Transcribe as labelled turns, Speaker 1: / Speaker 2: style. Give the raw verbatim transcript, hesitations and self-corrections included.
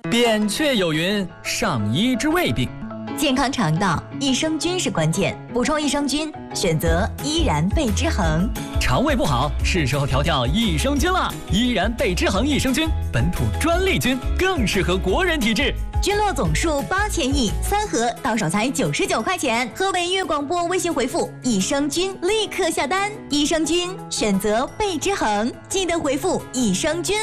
Speaker 1: 扁鹊有云：上医之未病。
Speaker 2: 健康肠道，益生菌是关键。补充益生菌，选择依然贝之恒。
Speaker 1: 肠胃不好，是时候调调益生菌了。依然贝之恒益生菌，本土专利菌，更适合国人体质。
Speaker 2: 菌落总数八千亿，三盒到手才九十九块钱。和伟粤广播微信回复益生菌，立刻下单。益生菌选择贝之恒，记得回复益生菌。